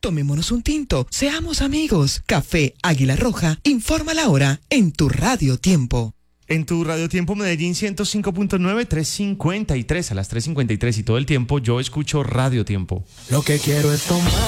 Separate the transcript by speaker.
Speaker 1: Tomémonos un tinto, seamos amigos. Café Águila Roja, informa la hora en tu Radio Tiempo.
Speaker 2: En tu Radio Tiempo Medellín 105.9, 3:53, a las 3:53 y todo el tiempo yo escucho Radio Tiempo.
Speaker 3: Lo que quiero es tomar.